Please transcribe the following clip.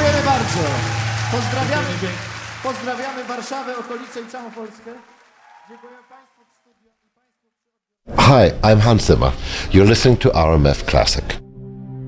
Dziękujemy bardzo. Pozdrawiamy Warszawę, okolice i całą Polskę. Dziękujemy Państwu w studiu. Hi, I'm Hans Zimmer. You're listening to RMF Classic.